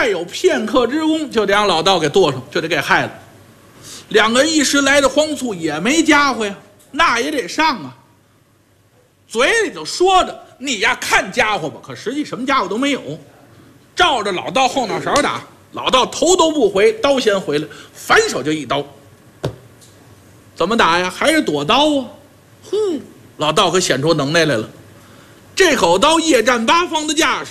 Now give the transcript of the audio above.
再有片刻之功，就得让老道给剁上，就得给害了。两个人一时来的慌促，也没家伙呀，那也得上啊。嘴里就说着你呀看家伙吧，可实际什么家伙都没有，照着老道后脑勺打，老道头都不回，刀先回来，反手就一刀。怎么打呀？还是躲刀啊？老道可显出能耐来了，这口刀夜战八方的架势，